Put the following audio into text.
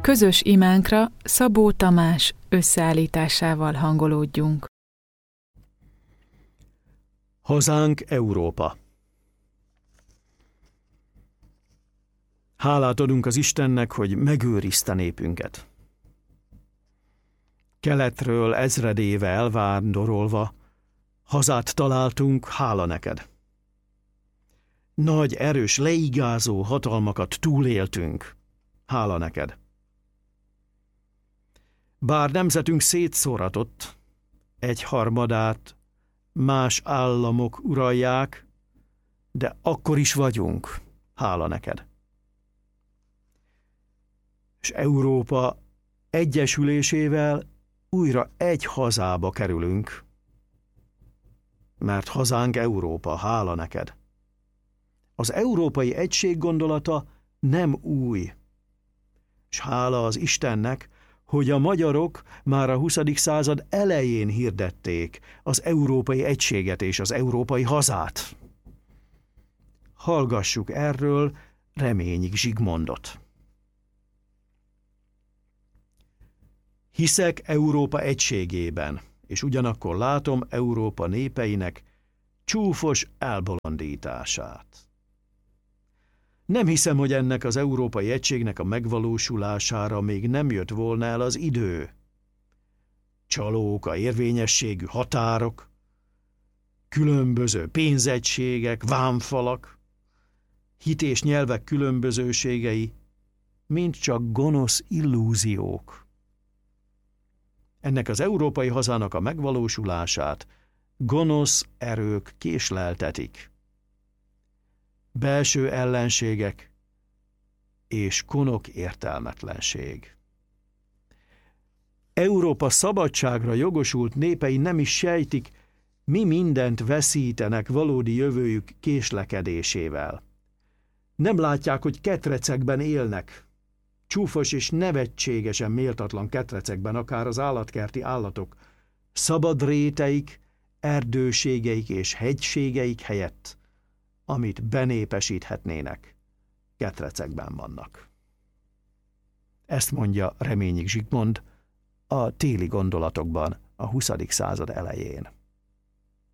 Közös imánkra Szabó Tamás összeállításával hangolódjunk. Hazánk Európa. Hálát adunk az Istennek, hogy megőrizte népünket. Keletről ezredéve elvándorolva, hazát találtunk, hála neked. Nagy, erős, leigázó hatalmakat túléltünk, hála neked. Bár nemzetünk szétszóratott, 1/3 más államok uralják, de akkor is vagyunk, hála neked. És Európa egyesülésével újra egy hazába kerülünk, mert hazánk Európa, hála neked. Az európai egység gondolata nem új, és hála az Istennek, hogy a magyarok már a 20. század elején hirdették az európai egységet és az európai hazát. Hallgassuk erről Reményik Zsigmondot. Hiszek Európa egységében, és ugyanakkor látom Európa népeinek csúfos elbolondítását. Nem hiszem, hogy ennek az európai egységnek a megvalósulására még nem jött volna el az idő. Csalóka érvényességű határok, különböző pénzegységek, vámfalak, hit és nyelvek különbözőségei mind csak gonosz illúziók. Ennek az európai hazának a megvalósulását gonosz erők késleltetik. Belső ellenségek és konok értelmetlenség. Európa szabadságra jogosult népei nem is sejtik, mi mindent veszítenek valódi jövőjük késlekedésével. Nem látják, hogy ketrecekben élnek, csúfos és nevetségesen méltatlan ketrecekben, akár az állatkerti állatok, szabad réteik, erdőségeik és hegységeik helyett, amit benépesíthetnének, ketrecekben vannak. Ezt mondja Reményik Zsigmond a Téli gondolatokban a 20. század elején.